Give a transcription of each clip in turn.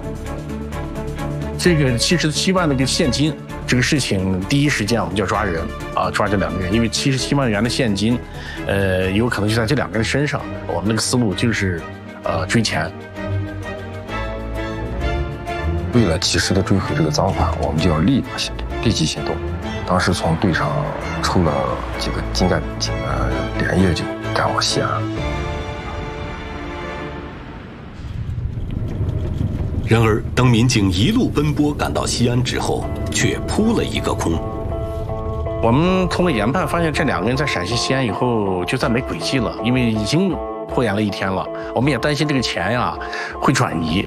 这个77万的这个现金，这个事情第一时间我们就要抓人啊，抓这2个人，因为77万元的现金，有可能就在这2个人身上。我们那个思路就是追钱。 为了及时的追回这个赃款，我们就要立即行动。当时从队上抽了几个精干警，连夜就赶往西安。 然而，当民警一路奔波赶到西安之后，却扑了一个空。 我们通过研判发现，这2个人在陕西西安以后就再没轨迹了，因为已经拖延了1天了。我们也担心这个钱呀会转移。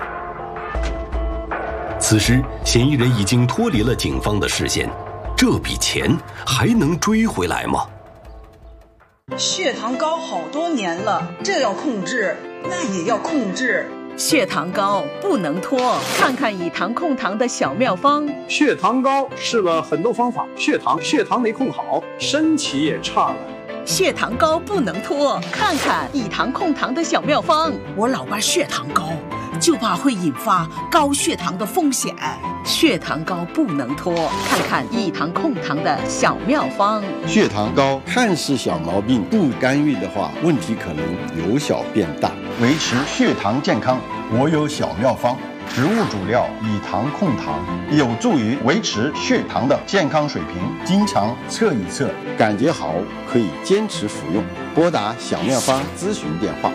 此时，嫌疑人已经脱离了警方的视线，这笔钱还能追回来吗？ 血糖高好多年了，这要控制，那也要控制。 血糖高不能拖，看看以糖控糖的小妙方。 血糖高试了很多方法，血糖没控好，身体也差了。 血糖高不能拖，看看以糖控糖的小妙方。 我老爸血糖高，就怕会引发高血糖的风险。 血糖高不能拖，看看以糖控糖的小妙方。 血糖高看似小毛病，不干预的话，问题可能由小变大。维持血糖健康，我有小妙方。植物主料以糖控糖，有助于维持血糖的健康水平。经常测一测，感觉好可以坚持服用。拨打小妙方咨询电话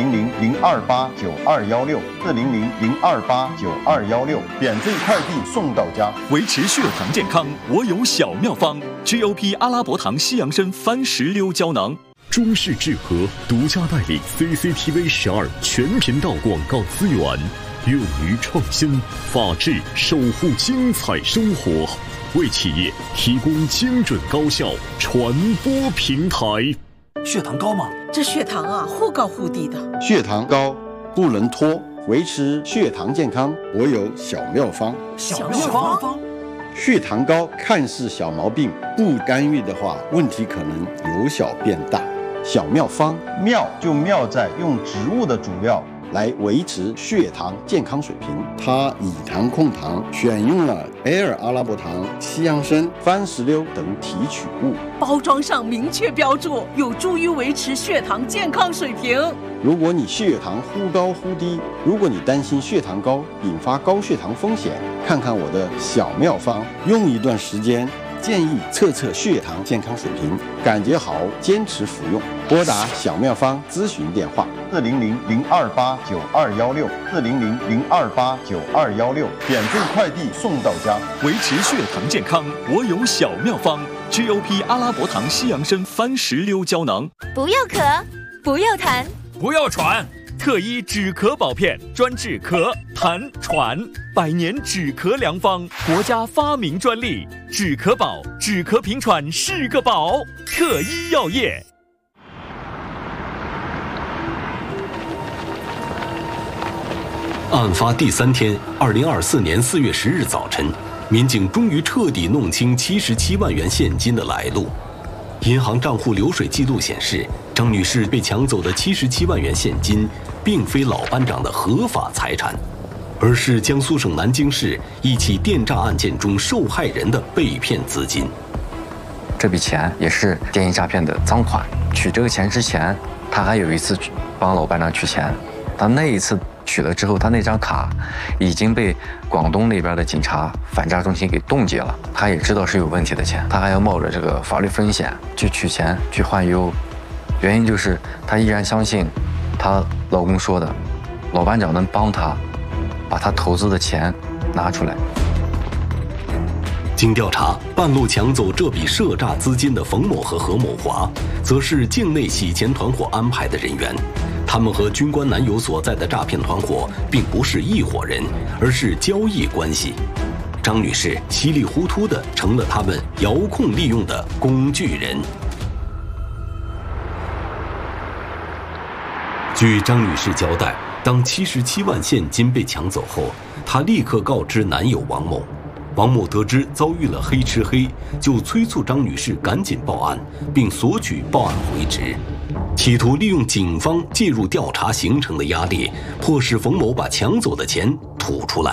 ：400-028-9216，400-028-9216，免费快递送到家。 维持血糖健康，我有小妙方 ：GOP 阿拉伯糖西洋参番石榴胶囊。 中视智和独家代理 CCTV 12全频道广告资源。勇于创新，法治守护精彩生活，为企业提供精准高效传播平台。 血糖高吗？ 这血糖啊，忽高忽低的。 血糖高不能拖，维持血糖健康，我有小妙方。 小妙方。 血糖高看似小毛病，不干预的话，问题可能由小变大。小妙方，妙就妙在用植物的主料来维持血糖健康水平。它以糖控糖，选用了埃尔阿拉伯糖、西洋参、番石榴等提取物， 包装上明确标注，有助于维持血糖健康水平。 如果你血糖忽高忽低，如果你担心血糖高引发高血糖风险，看看我的小妙方，用一段时间。建议测血糖健康水平，感觉好坚持服用。拨打小妙方咨询电话：400-028-9216，400-028-9216，免费快递送到家。 维持血糖健康，我有小妙方 ：GOP 阿拉伯糖西洋参番石榴胶囊。 不要咳，不要痰， 不要喘。特医止咳宝片，专治咳、痰、喘，100年止咳良方，国家发明专利。止咳宝，止咳平喘是个宝。特医药业。 案发第3天，2024年4月10日早晨，民警终于彻底弄清77万元现金的来路。银行账户流水记录显示，张女士被抢走的77万元现金，并非老班长的合法财产，而是江苏省南京市一起电诈案件中受害人的被骗资金。 这笔钱也是电信诈骗的赃款。取这个钱之前，他还有一次帮老班长取钱，他那一次取了之后，他那张卡已经被广东那边的警察反诈中心给冻结了。他也知道是有问题的钱，他还要冒着这个法律风险去取钱去换优，原因就是他依然相信她老公说的，老班长能帮他把他投资的钱拿出来。 经调查，半路抢走这笔涉诈资金的冯某和何某华，则是境内洗钱团伙安排的人员。他们和军官男友所在的诈骗团伙并不是一伙人，而是交易关系。张女士稀里糊涂地成了他们遥控利用的工具人。据张女士交代，当77万现金被抢走后，她立刻告知男友王某。王某得知遭遇了黑吃黑，就催促张女士赶紧报案，并索取报案回执，企图利用警方介入调查形成的压力，迫使冯某把抢走的钱吐出来。